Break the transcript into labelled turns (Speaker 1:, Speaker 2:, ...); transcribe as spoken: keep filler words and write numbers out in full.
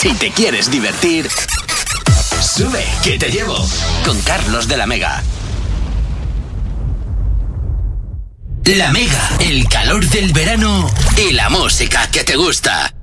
Speaker 1: Si te quieres divertir, sube, que te llevo. Con Carlos de la Mega. La Mega, el calor del verano y la música que te gusta.